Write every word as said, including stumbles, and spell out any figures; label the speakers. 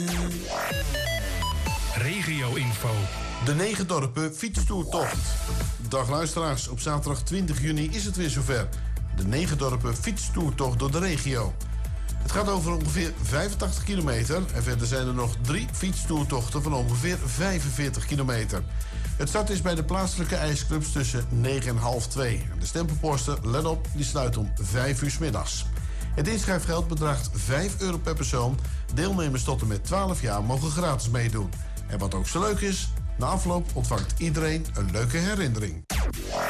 Speaker 1: Regio-info.
Speaker 2: De negen dorpen fietstoertocht. Dag luisteraars, op zaterdag twintig juni is het weer zover. De negen dorpen fietstoertocht door de regio. Het gaat over ongeveer vijfentachtig kilometer en verder zijn er nog drie fietstoertochten van ongeveer vijfenveertig kilometer. Het start is bij de plaatselijke ijsclubs tussen negen en half twee. De stempelposten, let op, die sluit om vijf uur 's middags. Het inschrijfgeld bedraagt vijf euro per persoon. Deelnemers tot en met twaalf jaar mogen gratis meedoen. En wat ook zo leuk is, na afloop ontvangt iedereen een leuke herinnering.